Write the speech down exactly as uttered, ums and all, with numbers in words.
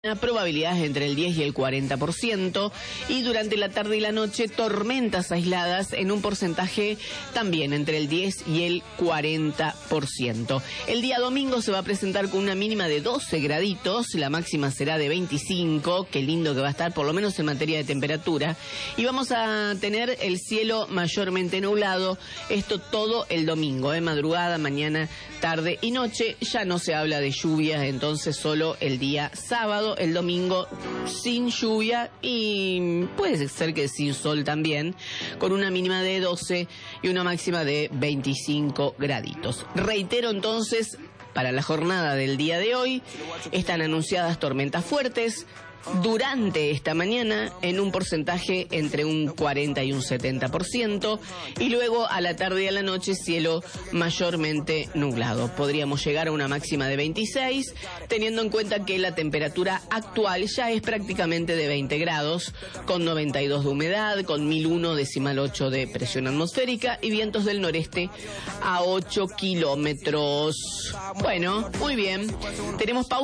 Probabilidades entre el diez y el cuarenta por ciento, y durante la tarde y la noche tormentas aisladas en un porcentaje también entre el diez y el cuarenta por ciento. El día domingo se va a presentar con una mínima de doce graditos, la máxima será de veinticinco, qué lindo que va a estar, por lo menos en materia de temperatura, y vamos a tener el cielo mayormente nublado, esto todo el domingo, ¿eh? Madrugada, mañana, tarde y noche. Ya no se habla de lluvias, entonces solo el día sábado. El domingo sin lluvia y puede ser que sin sol también, con una mínima de doce y una máxima de veinticinco graditos. Reitero entonces, para la jornada del día de hoy, están anunciadas tormentas fuertes durante esta mañana en un porcentaje entre un cuarenta y un setenta por ciento, y luego a la tarde y a la noche cielo mayormente nublado. Podríamos llegar a una máxima de veintiséis, teniendo en cuenta que la temperatura actual ya es prácticamente de veinte grados, con noventa y dos de humedad, con mil uno decimal ocho de presión atmosférica y vientos del noreste a ocho kilómetros. Bueno, muy bien, tenemos pausa.